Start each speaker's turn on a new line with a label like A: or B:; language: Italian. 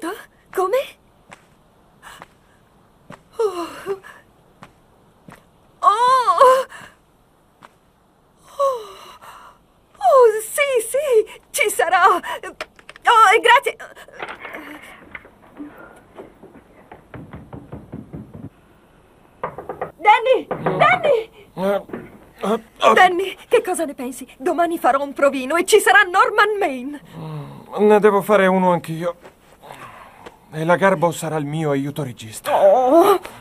A: Cosa? Come? Oh. Oh. Oh, sì, sì, ci sarò. Oh, grazie. Danny! Danny! Danny, che cosa ne pensi? Domani farò un provino e ci sarà Norman Maine.
B: Ne devo fare uno anch'io. E la Garbo sarà il mio aiuto regista.
A: Oh.